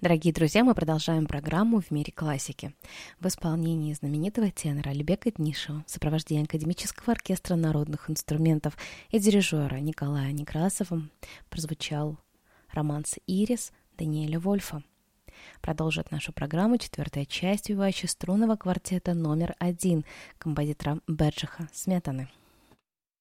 Дорогие друзья, мы продолжаем программу «В мире классики». В исполнении знаменитого тенора Альбека Этнишева, в сопровождении академического оркестра народных инструментов и дирижера Николая Некрасова прозвучал романс «Ирис» Даниэля Вольфа. Продолжит нашу программу четвертая часть струнного квартета номер 1 композитора Беджиха Сметаны.